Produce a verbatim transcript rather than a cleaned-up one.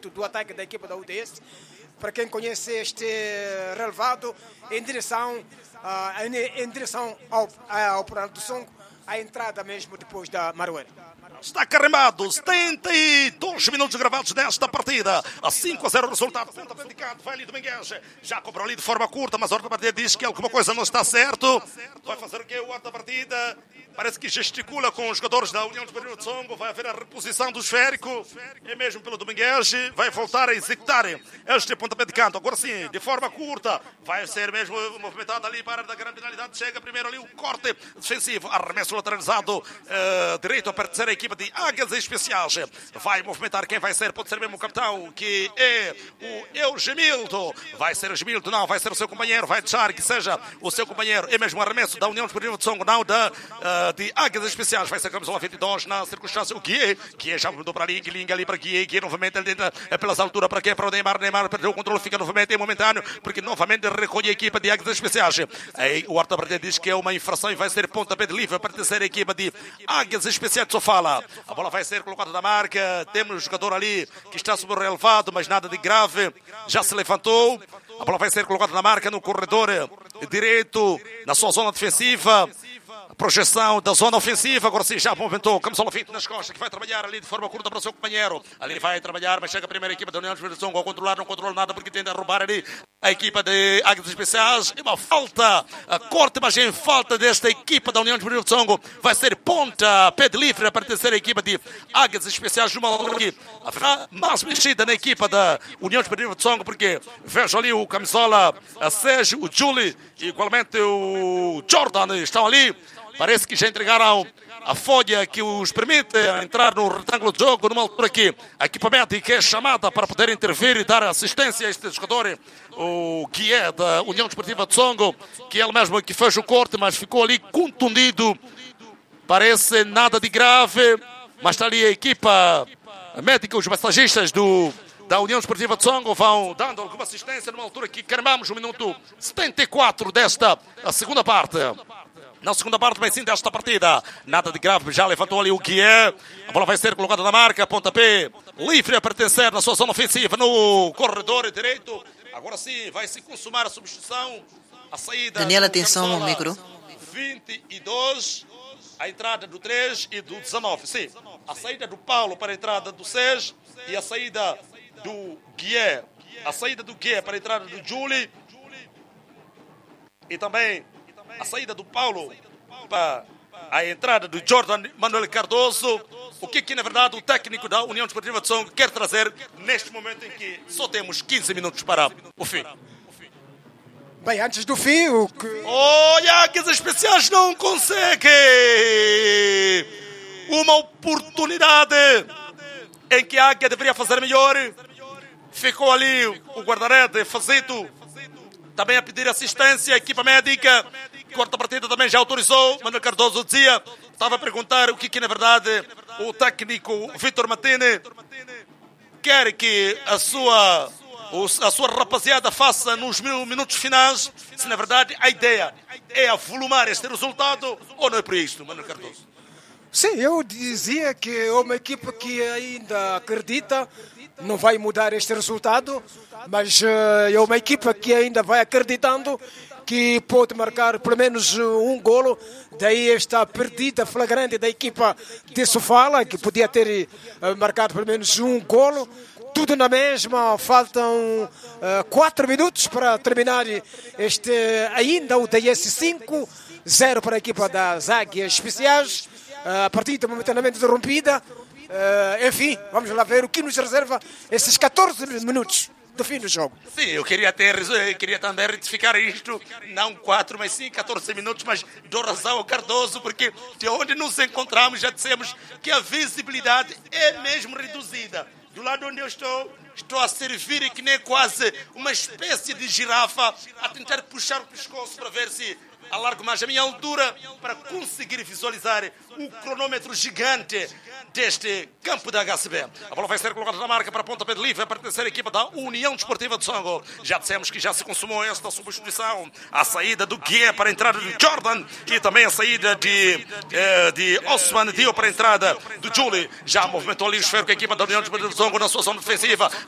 do ataque da equipa da U D S. Para quem conhece este relevado, em direção, uh, em, em direção ao, ao Operário do Songo, a entrada mesmo depois da Maruera. Está carimbado, setenta e dois minutos gravados nesta partida. A cinco a zero o resultado. Pontapé de canto, vai ali Domingues. Já cobrou ali de forma curta, mas a hora da partida diz que alguma coisa não está certo. Vai fazer o quê? O hora da partida. Parece que gesticula com os jogadores da União Desportiva de Songo. Vai haver a reposição do esférico. É mesmo pelo Domingues. Vai voltar a executar este pontapé de canto. Agora sim, de forma curta. Vai ser mesmo movimentado ali para a grande finalidade. Chega primeiro ali o corte defensivo. Arremesso lateralizado. Uh, direito a pertencer à equipe de Águias Especiais. Vai movimentar quem vai ser. Pode ser mesmo o capitão, que é o Eugemildo. Vai ser o Eugemildo, não. Vai ser o seu companheiro. Vai deixar que seja o seu companheiro. É mesmo o arremesso da União Desportiva de Songo, não da... Uh, de Águias Especiais, vai ser a camisola vinte e dois na circunstância, o Guie, Guie já mudou para ali, Guilinga ali para Guie, Guie novamente ele tenta pelas alturas para quem? Para o Neymar, Neymar perdeu o controle, fica novamente em momentâneo, porque novamente recolhe a equipa de Águias Especiais. Aí o Horta Verde diz que é uma infração e vai ser pontapé de livre para pertencer à equipa de Águias Especiais de Sofala. A bola vai ser colocada na marca, temos um jogador ali que está sob relevado, mas nada de grave, já se levantou. A bola vai ser colocada na marca no corredor direito, na sua zona defensiva. Projeção da zona ofensiva, agora sim já movimentou, camisola vinte nas costas, que vai trabalhar ali de forma curta para o seu companheiro. Ali vai trabalhar, mas chega a primeira equipa da União de Songo ao controlar, não controla nada porque tenta roubar ali a equipa de Águias Especiais. E uma falta, a corte, mas em falta desta equipa da União de Songo, vai ser ponta, pé de livre a pertencer à equipa de Águias Especiais. Uma aqui, haverá mais mexida na equipa da União de Songo, porque vejo ali o camisola, a Sérgio, o Julie e igualmente o Jordan estão ali. Parece que já entregaram a folha que os permite entrar no retângulo de jogo numa altura que a equipa médica é chamada para poder intervir e dar assistência a este jogador, o que é da União Desportiva de Songo, que é ele mesmo que fez o corte, mas ficou ali contundido. Parece nada de grave, mas está ali a equipa médica, os massagistas do... da União Desportiva de Songo vão dando alguma assistência numa altura que carregamos o minuto setenta e quatro desta a segunda parte. Na segunda parte, bem sim, desta partida. Nada de grave, já levantou ali o Guie. A bola vai ser colocada na marca. Pontapé livre a pertencer na sua zona ofensiva no corredor direito. Agora sim, vai se consumar a substituição. A saída. Daniel, atenção ao micro. vinte e dois, a entrada do três e do dezenove. Sim, a saída do Paulo para a entrada do seis e a saída do Guie. A saída do Guie para a entrada do Julie. E também a saída do Paulo para a entrada do Jordan Manuel Cardoso. O que que, na verdade, o técnico da União Desportiva de Songo quer trazer neste momento em que só temos quinze minutos para o fim. Bem, antes do fim, o que... Olha, que as especiais não conseguem uma oportunidade em que a Águia deveria fazer melhor. Ficou ali o guarda-rede Fazito também a pedir assistência à equipa médica. Quarta partida também já autorizou. Manuel Cardoso dizia, estava a perguntar o que que na verdade o técnico Vítor Matene quer que a sua, a sua rapaziada faça nos mil minutos finais, se na verdade a ideia é avolumar este resultado ou não é por isso, Manuel Cardoso? Sim, eu dizia que é uma equipa que ainda acredita, não vai mudar este resultado, mas uh, é uma equipa que ainda vai acreditando que pode marcar pelo menos um golo. Daí esta perdida flagrante da equipa de Sofala, que podia ter uh, marcado pelo menos um golo. Tudo na mesma, faltam uh, quatro minutos para terminar este ainda o D S cinco, zero para a equipa das Águias Especiais. Uh, a partida momentaneamente interrompida. Uh, enfim, vamos lá ver o que nos reserva esses catorze minutos do fim do jogo. Sim, eu queria, ter, eu queria também retificar isto, não quatro, mas sim catorze minutos, mas dou razão ao Cardoso, porque de onde nos encontramos já dissemos que a visibilidade é mesmo reduzida. Do lado onde eu estou, estou a servir que nem quase uma espécie de girafa a tentar puxar o pescoço para ver se alargo mais a minha altura para conseguir visualizar o cronômetro gigante deste campo da H C B. A bola vai ser colocada na marca para a pontapé de livre, a pertencer à equipa da União Desportiva de Songo. Já dissemos que já se consumou esta substituição. A saída do Guia para a entrada de Jordan e também a saída de, eh, de Osman Dio para a entrada do Julie. Já movimentou ali o esfero com a equipa da União Desportiva de Songo na sua zona defensiva.